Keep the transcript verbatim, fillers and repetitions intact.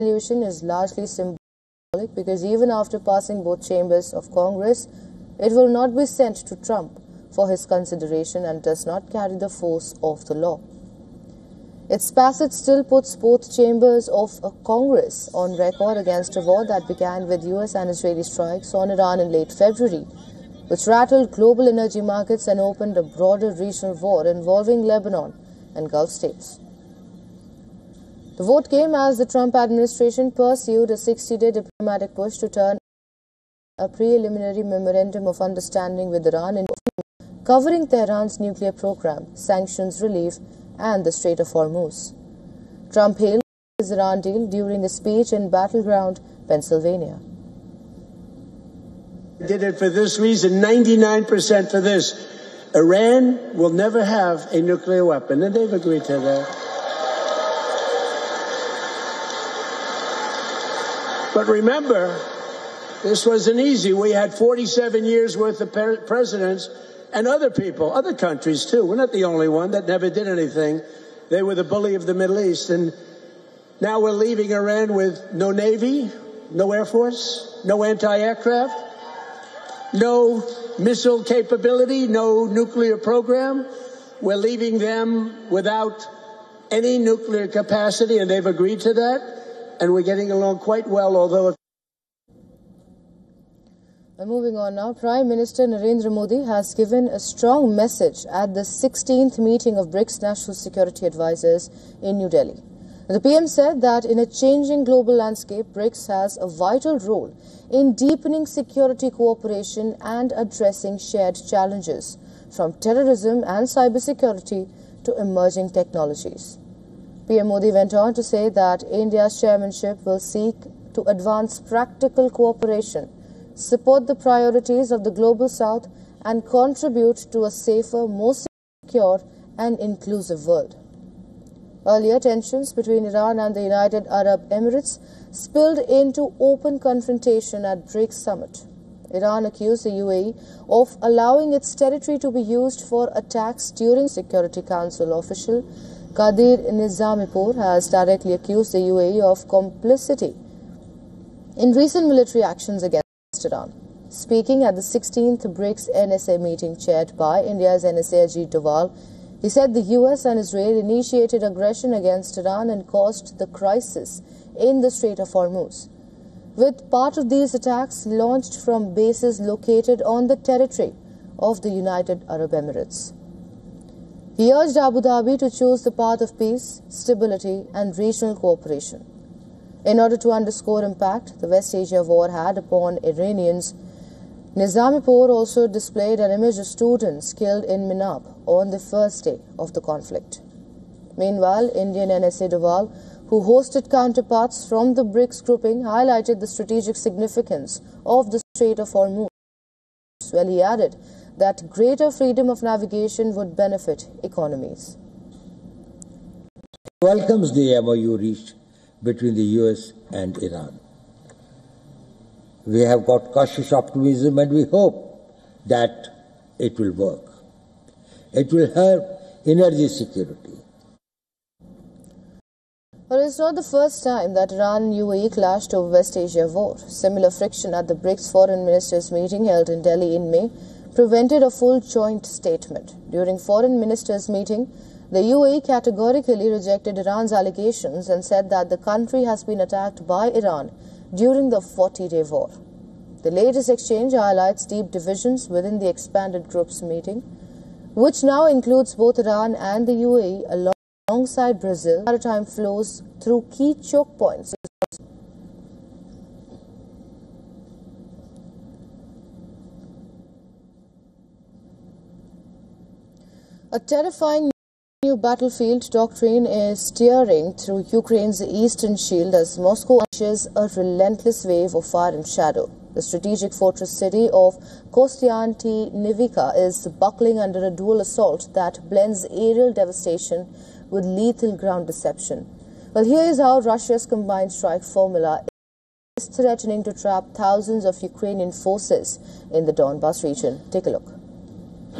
resolution is largely symbolic because even after passing both chambers of Congress, it will not be sent to Trump for his consideration and does not carry the force of the law. Its passage still puts both chambers of Congress on record against a war that began with U S and Israeli strikes on Iran in late February, which rattled global energy markets and opened a broader regional war involving Lebanon and Gulf states. The vote came as the Trump administration pursued a sixty-day diplomatic push to turn a preliminary memorandum of understanding with Iran into covering Tehran's nuclear program, sanctions relief, and the Strait of Hormuz. Trump hailed his Iran deal during a speech in Battleground, Pennsylvania. Did it for this reason, ninety-nine percent for this. Iran will never have a nuclear weapon, and they've agreed to that. But remember, this wasn't easy. We had forty-seven years worth of presidents and other people, other countries too. We're not the only one that never did anything. They were the bully of the Middle East. And now we're leaving Iran with no Navy, no Air Force, no anti-aircraft, no missile capability, no nuclear program. We're leaving them without any nuclear capacity, and they've agreed to that. And we're getting along quite well, although... And moving on now, Prime Minister Narendra Modi has given a strong message at the sixteenth meeting of BRICS National Security Advisors in New Delhi. The P M said that in a changing global landscape, BRICS has a vital role in deepening security cooperation and addressing shared challenges, from terrorism and cybersecurity to emerging technologies. P M Modi went on to say that India's chairmanship will seek to advance practical cooperation, support the priorities of the Global South, and contribute to a safer, more secure and inclusive world. Earlier, tensions between Iran and the United Arab Emirates spilled into open confrontation at BRICS summit. Iran accused the U A E of allowing its territory to be used for attacks during Security Council official Qadir Nizamipur has directly accused the U A E of complicity in recent military actions against Iran. Speaking at the sixteenth BRICS N S A meeting chaired by India's N S A Ajit Doval, he said the U S and Israel initiated aggression against Iran and caused the crisis in the Strait of Hormuz, with part of these attacks launched from bases located on the territory of the United Arab Emirates. He urged Abu Dhabi to choose the path of peace, stability and regional cooperation. In order to underscore impact the West Asia war had upon Iranians, Nizamipur also displayed an image of students killed in Minab on the first day of the conflict. Meanwhile, Indian N S A Doval, who hosted counterparts from the BRICS grouping, highlighted the strategic significance of the Strait of Hormuz. Well, he added that greater freedom of navigation would benefit economies. Welcomes the M O U reached between the U S and Iran. We have got cautious optimism and we hope that it will work. It will help energy security. Well, it's not the first time that Iran and U A E clashed over West Asia war. Similar friction at the BRICS Foreign Ministers meeting held in Delhi in May prevented a full joint statement. During Foreign Ministers meeting, the U A E categorically rejected Iran's allegations and said that the country has been attacked by Iran during the forty-day war. The latest exchange highlights deep divisions within the expanded group's meeting, which now includes both Iran and the U A E alongside Brazil. Maritime flows through key choke points. A terrifying new battlefield doctrine is steering through Ukraine's eastern shield as Moscow unleashes a relentless wave of fire and shadow. The strategic fortress city of Kostiantynivka is buckling under a dual assault that blends aerial devastation with lethal ground deception. Well, here is how Russia's combined strike formula is threatening to trap thousands of Ukrainian forces in the Donbas region. Take a look.